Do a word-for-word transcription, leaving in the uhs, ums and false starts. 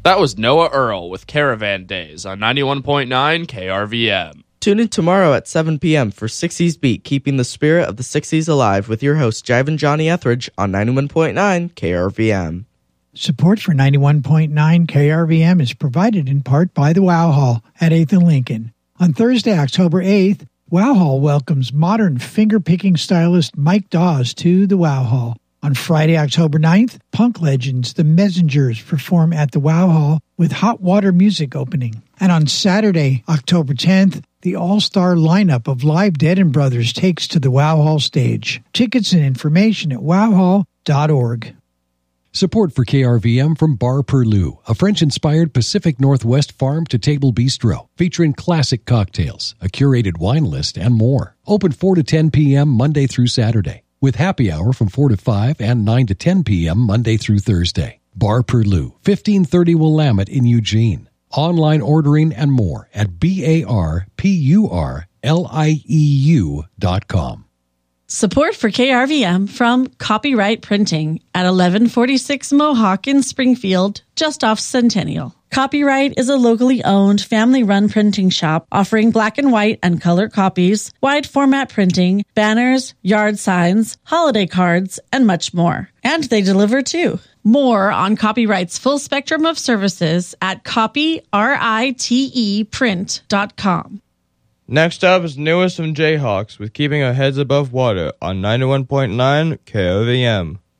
That was Noah Earl with Caravan Days on ninety-one point nine K R V M. Tune in tomorrow at seven p.m. for sixties Beat, keeping the spirit of the sixties alive with your host, Jive and Johnny Etheridge on ninety-one point nine K R V M. Support for ninety-one point nine K R V M is provided in part by the Wow Hall at eighth and Lincoln. On Thursday, October eighth, Wow Hall welcomes modern finger-picking stylist Mike Dawes to the Wow Hall. On Friday, October ninth, punk legends The Messengers perform at the Wow Hall with Hot Water Music opening. And on Saturday, October tenth, the all-star lineup of Live Dead and Brothers takes to the Wow Hall stage. Tickets and information at wow hall dot org. Support for K R V M from Bar Perlou, a French-inspired Pacific Northwest farm-to-table bistro featuring classic cocktails, a curated wine list, and more. Open four to ten p.m. Monday through Saturday, with happy hour from four to five and nine to ten p.m. Monday through Thursday. Bar Perlou, fifteen thirty Willamette in Eugene. Online ordering and more at B A R P U R L I E U dot com. Support for K R V M from Copyright Printing at eleven forty-six Mohawk in Springfield, just off Centennial. Copyright is a locally owned, family-run printing shop offering black and white and color copies, wide format printing, banners, yard signs, holiday cards, and much more. And they deliver too. More on Copyright's full spectrum of services at copy rite print dot com. Next up is newest from Jayhawks with Keeping Our Heads Above Water on ninety-one point nine K O V M.